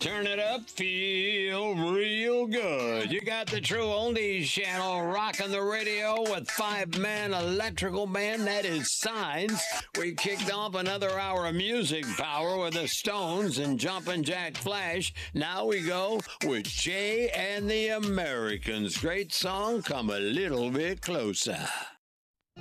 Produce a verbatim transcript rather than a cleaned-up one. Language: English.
Turn it up, feel real good. You got the True Oldies channel rocking the radio with five-man electrical band. That is Signs. We kicked off another hour of music power with the Stones and Jumpin' Jack Flash. Now we go with Jay and the Americans. Great song, Come a Little Bit Closer.